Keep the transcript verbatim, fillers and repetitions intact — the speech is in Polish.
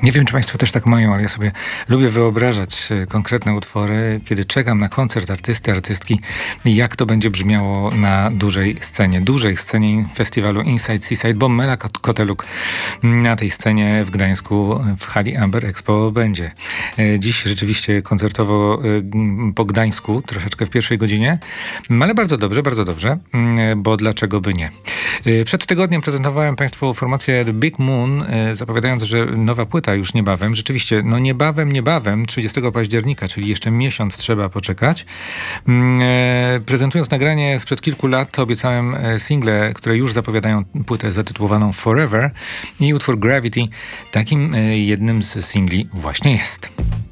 Nie wiem, czy Państwo też tak mają, ale ja sobie lubię wyobrażać e, konkretne utwory, kiedy czekam na koncert artysty, artystki, jak to będzie brzmiało na dużej scenie, dużej scenie festiwalu Inside Seaside, bo Mela Kot- Koteluk na tej scenie w Gdańsku w hali Amber Expo będzie. E, Dziś rzeczywiście koncertowo e, m, po Gdańsku, troszeczkę w pierwszej godzinie, ale bardzo dobrze, bardzo dobrze, mm, bo dlaczego by nie. E, Przed tygodniem prezentowałem Państwu formację The Big Moon, e, zapowiadając, że nowa płyta już niebawem. Rzeczywiście, no niebawem, niebawem, trzydziestego października, czyli jeszcze miesiąc trzeba poczekać. Mm, e, Prezentując nagranie sprzed kilku lat, obiecałem e, single, które już zapowiadają płytę zatytułowaną Forever, i utwór Gravity takim e, jednym z singli właśnie jest.